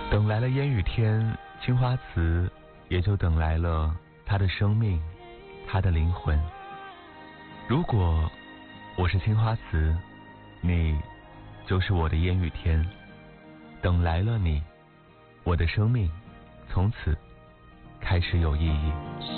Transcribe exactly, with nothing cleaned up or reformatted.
等来了烟雨天，青花瓷也就等来了他的生命，他的灵魂。如果我是青花瓷，你就是我的烟雨天，等来了你，我的生命从此开始有意义。